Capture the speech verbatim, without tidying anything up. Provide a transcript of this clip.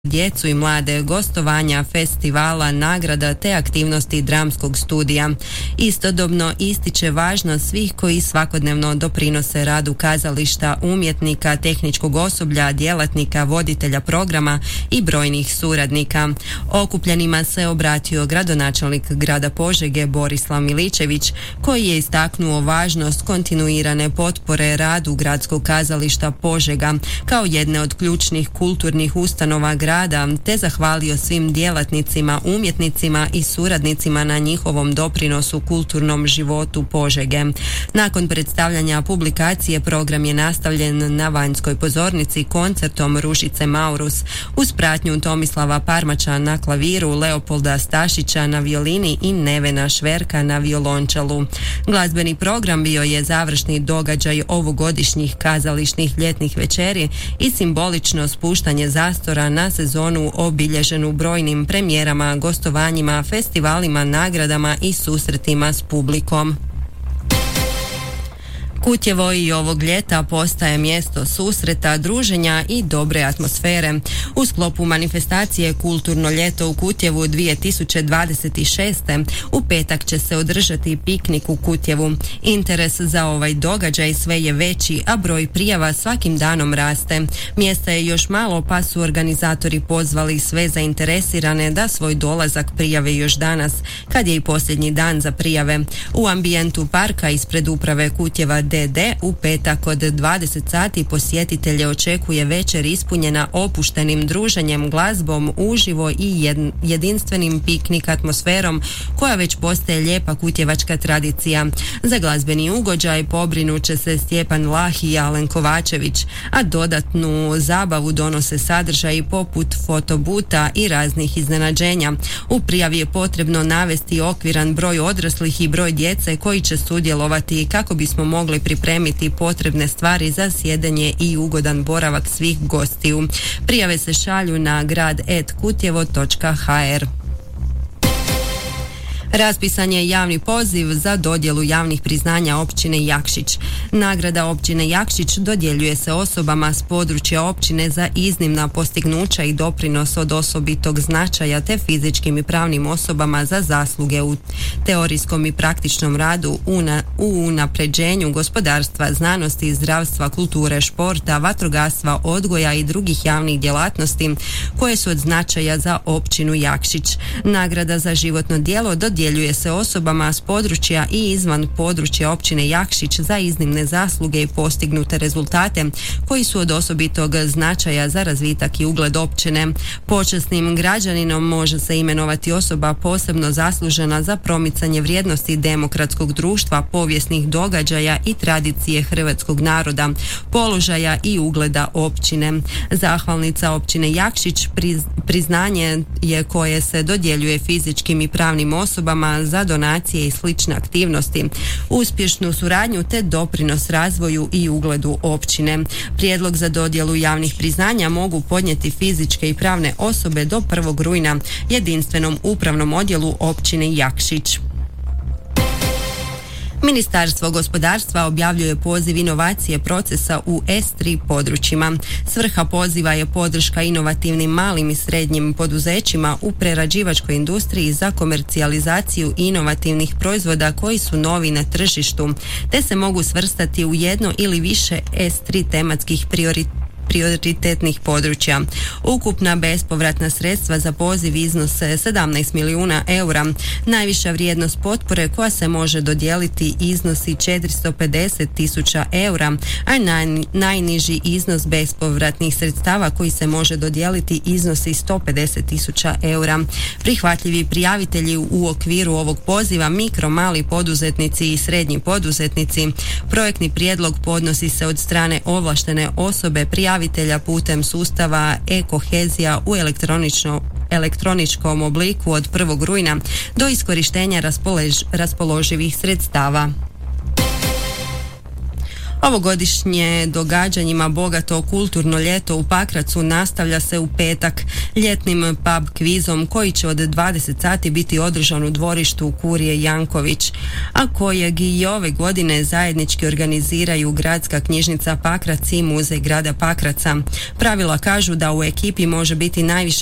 djecu i mlade, gostovanja, festivala, nagrada te aktivnosti dramskog studija. Istodobno ističe važnost svih koji svakodnevno doprinose radu kazališta, umjetnika, tehničkog osoblja, djelatnika, voditelja programa i brojnih suradnika. Okupljenima se obratio gradonačelnik grada Požege Borislav Miličević, koji je istaknuo važnost kontinuirane potpore radu gradskog kazališta Požega kao jedne od ključnih kulturnih ustanova grada, te zahvalio svim djelatnicima, umjetnicima i suradnicima na njihovom doprinosu kulturnom životu Požege. Nakon predstavljanja publikacije program je nastavljen na vanjskoj pozornici koncertom Ružice Maurus uz pratnju Tomislava Parmača na klaviru, Leopolda Stašića na violini i Nevena Šverka na violončelu. Glazbeni program bio je završni događaj ovogodišnjih kazališnih ljetnih večeri i simbolično spuštanje zastora na sezonu obilježenu brojnim premijerama, gostovanjima, festivalima, nagradama i susretima s publikom. Kutjevo i ovog ljeta postaje mjesto susreta, druženja i dobre atmosfere. U sklopu manifestacije Kulturno ljeto u Kutjevu dvije tisuće dvadeset šeste. u petak će se održati piknik u Kutjevu. Interes za ovaj događaj sve je veći, a broj prijava svakim danom raste. Mjesta je još malo, pa su organizatori pozvali sve zainteresirane da svoj dolazak prijave još danas, kad je i posljednji dan za prijave. U ambijentu parka ispred uprave Kutjeva D D u petak od dvadeset sati posjetitelje očekuje večer ispunjena opuštenim druženjem, glazbom, uživo i jedinstvenim piknik atmosferom koja već postaje lijepa kutjevačka tradicija. Za glazbeni ugođaj pobrinut će se Stjepan Lah i Alen Kovačević, a dodatnu zabavu donose sadržaji poput fotobuta i raznih iznenađenja. U prijavi je potrebno navesti okviran broj odraslih i broj djece koji će sudjelovati kako bismo mogli pripremiti potrebne stvari za sjedenje i ugodan boravak svih gostiju. Prijave se šalju na grad et kutjevo točka ha er. Raspisan je javni poziv za dodjelu javnih priznanja općine Jakšić. Nagrada općine Jakšić dodjeljuje se osobama s područja općine za iznimna postignuća i doprinos od osobitog značaja te fizičkim i pravnim osobama za zasluge u teorijskom i praktičnom radu una, u unapređenju gospodarstva, znanosti, zdravstva, kulture, športa, vatrogastva, odgoja i drugih javnih djelatnosti koje su od značaja za općinu Jakšić. Nagrada za životno djelo dodjeljuje Dodjeljuje se osobama s područja i izvan područja općine Jakšić za iznimne zasluge i postignute rezultate koji su od osobitog značaja za razvitak i ugled općine. Počasnim građaninom može se imenovati osoba posebno zaslužena za promicanje vrijednosti demokratskog društva, povijesnih događaja i tradicije hrvatskog naroda, položaja i ugleda općine. Zahvalnica općine Jakšić priz, priznanje je koje se dodjeljuje fizičkim i pravnim osobama za donacije i slične aktivnosti, uspješnu suradnju te doprinos razvoju i ugledu općine. Prijedlog za dodjelu javnih priznanja mogu podnijeti fizičke i pravne osobe do prvog rujna jedinstvenom upravnom odjelu općine Jakšić. Ministarstvo gospodarstva objavljuje poziv inovacije procesa u es tri područjima. Svrha poziva je podrška inovativnim malim i srednjim poduzećima u prerađivačkoj industriji za komercijalizaciju inovativnih proizvoda koji su novi na tržištu, te se mogu svrstati u jedno ili više es tri tematskih prioriteta prioritetnih područja. Ukupna bespovratna sredstva za poziv iznose sedamnaest milijuna eura. Najviša vrijednost potpore koja se može dodijeliti iznosi četiristo pedeset tisuća eura, a naj, najniži iznos bespovratnih sredstava koji se može dodijeliti iznosi sto pedeset tisuća eura. Prihvatljivi prijavitelji u okviru ovog poziva mikro, mali poduzetnici i srednji poduzetnici. Projektni prijedlog podnosi se od strane ovlaštene osobe prijavitelja putem sustava e-kohezija u elektronično elektroničkom obliku od prvog rujna do iskorištenja raspolož, raspoloživih sredstava. Ovogodišnje događanjima bogato kulturno ljeto u Pakracu nastavlja se u petak ljetnim pub kvizom koji će od dvadeset sati biti održan u dvorištu Kurije Janković, a kojeg i ove godine zajednički organiziraju Gradska knjižnica Pakrac i Muzej grada Pakraca. Pravila kažu da u ekipi može biti najviše